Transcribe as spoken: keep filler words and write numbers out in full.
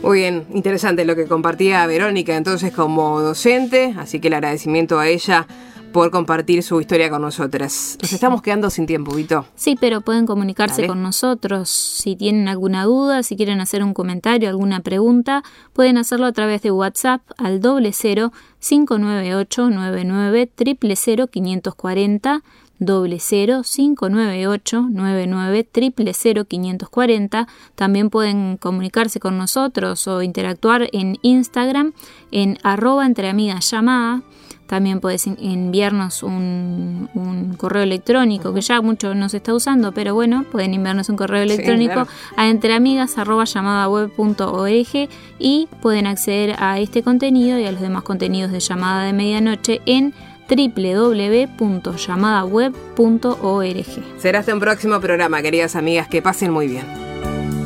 Muy bien, interesante lo que compartía Verónica entonces como docente, así que el agradecimiento a ella por compartir su historia con nosotras. Nos estamos quedando sin tiempo, Vito. Sí, pero pueden comunicarse Dale. con nosotros. Si tienen alguna duda, si quieren hacer un comentario, alguna pregunta, pueden hacerlo a través de WhatsApp al doble cero cinco nueve ocho nueve nueve cero cero quinientos cuarenta, doble cero cinco nueve ocho nueve nueve cero cero quinientos cuarenta. También pueden comunicarse con nosotros o interactuar en Instagram en arroba entre amigas llamada. También puedes enviarnos un, un correo electrónico, que ya mucho no se está usando, pero bueno, pueden enviarnos un correo electrónico sí, claro. a entreamigas arroba llamada web punto org y pueden acceder a este contenido y a los demás contenidos de Llamada de Medianoche en doble u doble u doble u punto llamada web punto org. Será hasta un próximo programa, queridas amigas, que pasen muy bien.